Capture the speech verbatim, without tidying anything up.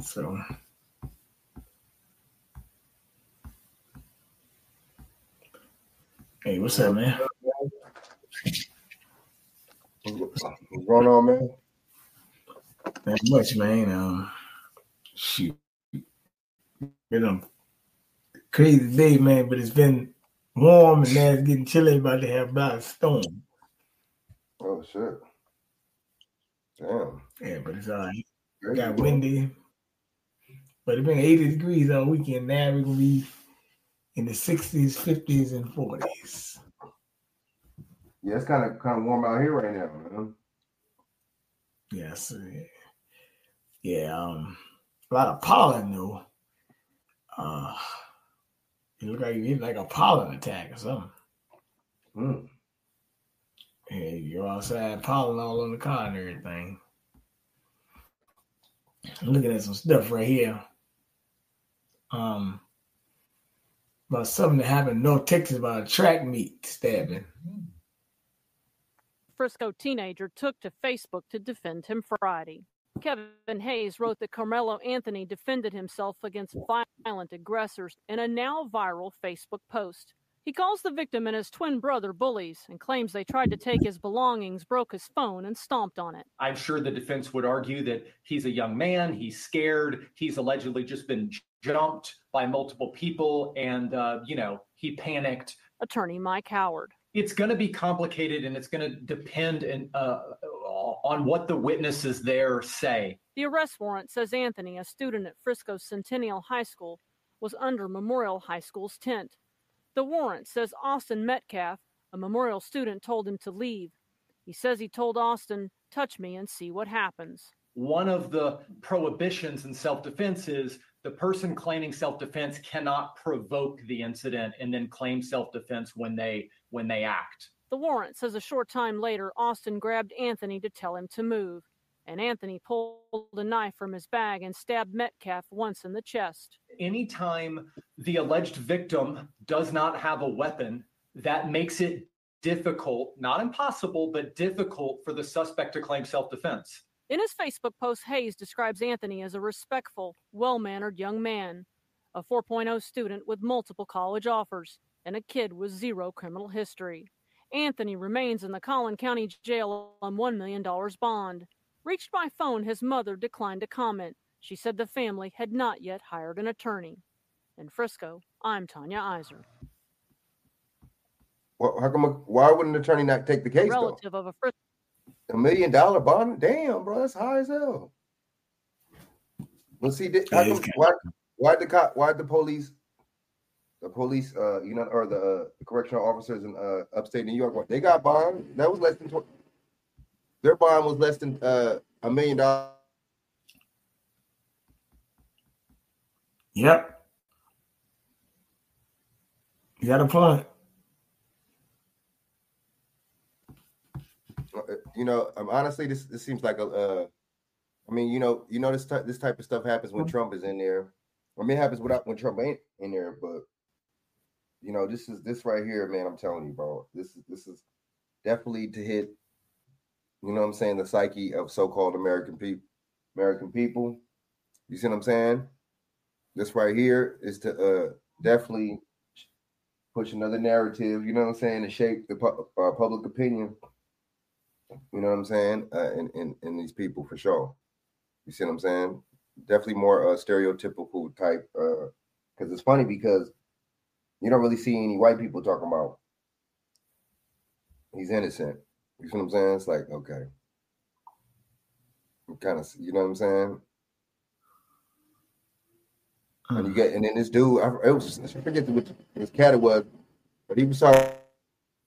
So, hey, what's up, man? What's going on, man? Not much, man. Um, shoot, been a crazy day, man. But it's been warm and now it's getting chilly. About to have about a storm. Oh shit! Damn. Yeah, but it's all right. Crazy, Got bro. windy, but it's been eighty degrees all weekend. Now we're gonna be in the sixties, fifties, and forties. Yeah, it's kind of kind of warm out here right now, man. Yes, yeah. Um, a lot of pollen though. Uh, it look like you like a pollen attack or something. Hmm. Yeah, you're outside, pollen all on the car and everything. I'm looking at some stuff right here. Um, about something that happened in North Texas about a track meet stabbing. Frisco teenager took to Facebook to defend him Friday. Kevin Hayes wrote that Carmelo Anthony defended himself against violent aggressors in a now viral Facebook post. He calls the victim and his twin brother bullies and claims they tried to take his belongings, broke his phone, and stomped on it. I'm sure the defense would argue that he's a young man, he's scared, he's allegedly just been jumped by multiple people, and, uh, you know, he panicked. Attorney Mike Howard. It's going to be complicated, and it's going to depend in, uh, on what the witnesses there say. The arrest warrant says Anthony, a student at Frisco Centennial High School, was under Memorial High School's tent. The warrant says Austin Metcalf, a Memorial student, told him to leave. He says he told Austin, touch me and see what happens. One of the prohibitions in self-defense is the person claiming self-defense cannot provoke the incident and then claim self-defense when they when they act. The warrant says a short time later, Austin grabbed Anthony to tell him to move, and Anthony pulled a knife from his bag and stabbed Metcalf once in the chest. Anytime the alleged victim does not have a weapon, that makes it difficult, not impossible, but difficult for the suspect to claim self-defense. In his Facebook post, Hayes describes Anthony as a respectful, well-mannered young man, a four point oh student with multiple college offers, and a kid with zero criminal history. Anthony remains in the Collin County Jail on one million dollars bond. Reached by phone, his mother declined to comment. She said the family had not yet hired an attorney. In Frisco, I'm Tanya Iser. Well, how come? A, why wouldn't an attorney not take the case? A relative though? of a Frisco. A million dollar bond? Damn, bro, that's high as hell. Let's see. How come, why? Why the cop? Why the police? The police, uh, you know, or the, uh, the correctional officers in uh, upstate New York, they got bond. That was less than twenty. Their bond was less than uh, a million dollars. Yep. You got a point. You know, um, honestly, this this seems like a. Uh, I mean, you know, you know, this type this type of stuff happens when Trump is in there. I mean, it happens without when Trump ain't in there, but you know, this is this right here, man. I'm telling you, bro. This is this is definitely to hit. You know what I'm saying? The psyche of so-called American people, American people. You see what I'm saying? This right here is to uh, definitely push another narrative. You know what I'm saying? To shape the pu- uh, public opinion. You know what I'm saying? Uh, in, in in these people for sure. You see what I'm saying? Definitely more uh, stereotypical type. Because uh, it's funny because you don't really see any white people talking about he's innocent. You see what I'm saying? It's like, okay. Kind of, you know what I'm saying? And you get, and then this dude, I, it was, I forget what his cat it was, but he was talking